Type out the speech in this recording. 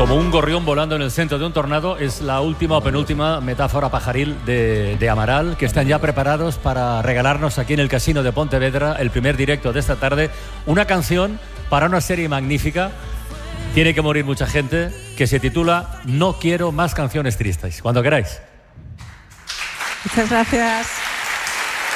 Como un gorrión volando en el centro de un tornado es la última o penúltima metáfora pajaril de Amaral, que están ya preparados para regalarnos aquí en el Casino de Pontevedra, el primer directo de esta tarde, una canción para una serie magnífica, tiene que morir mucha gente, que se titula No quiero más canciones tristes. Cuando queráis. Muchas gracias.